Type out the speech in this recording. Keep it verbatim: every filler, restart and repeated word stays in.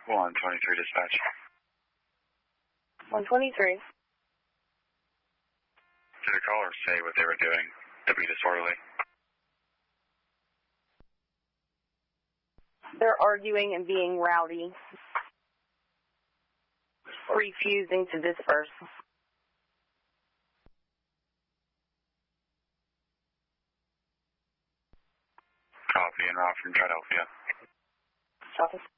one twenty-three dispatch. one twenty-three. Did the caller say what they were doing to be disorderly? They're arguing and being rowdy, refusing to disperse. Copy, en route from Philadelphia. Office.